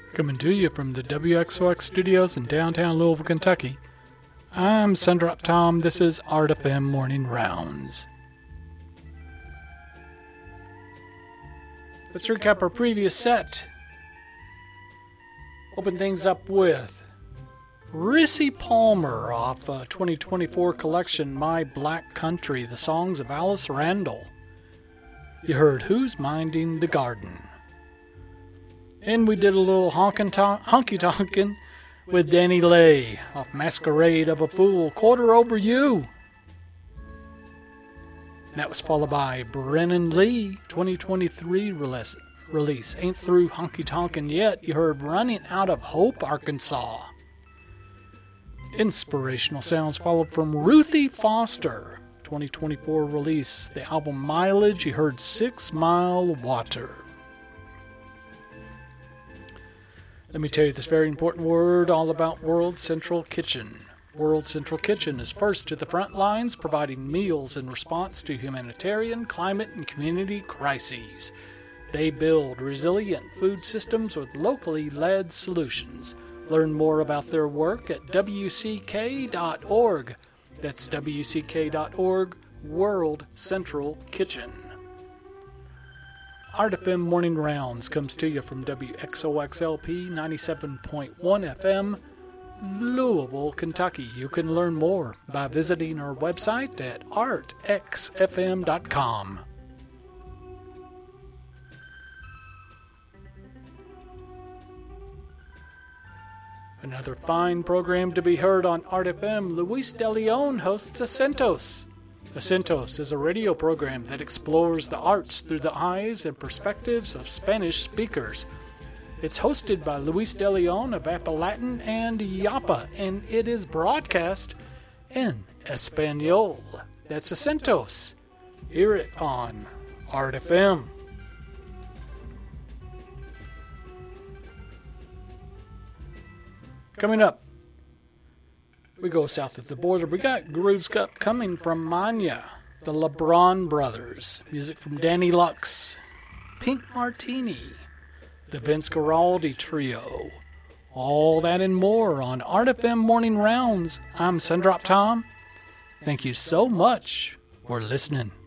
Coming to you from the WXOX studios in downtown Louisville, Kentucky. I'm Sundrop Tom. This is Art FM Morning Rounds. Let's recap our previous set. Open things up with Rissy Palmer off 2024 collection My Black Country, the songs of Alice Randall. You heard Who's Minding the Garden. And we did a little honky-tonkin' with Danny Lay off Masquerade of a Fool, Quarter Over You. That was followed by Brennan Lee, 2023 release. Ain't Through Honky Tonkin' Yet. You heard Running Out of Hope, Arkansas. Inspirational sounds followed from Ruthie Foster, 2024 release. The album Mileage, you heard 6 Mile Water. Let me tell you this very important word all about World Central Kitchen. World Central Kitchen is first to the front lines, providing meals in response to humanitarian, climate, and community crises. They build resilient food systems with locally led solutions. Learn more about their work at WCK.org. That's WCK.org, World Central Kitchen. Art FM Morning Rounds comes to you from WXOXLP 97.1 FM, Louisville, Kentucky. You can learn more by visiting our website at artxfm.com. Another fine program to be heard on Art FM. Luis De Leon hosts Acentos. Acentos is a radio program that explores the arts through the eyes and perspectives of Spanish speakers. It's hosted by Luis De Leon of Apalatin and Yapa, and it is broadcast in Espanol. That's Acentos. Hear it on Art FM. Coming up, we go south of the border. We got Grooves Cup coming from Manya, the LeBron Brothers. Music from Danny Lux, Pink Martini, the Vince Guaraldi Trio. All that and more on Art FM Morning Rounds. I'm Sundrop Tom. Thank you so much for listening.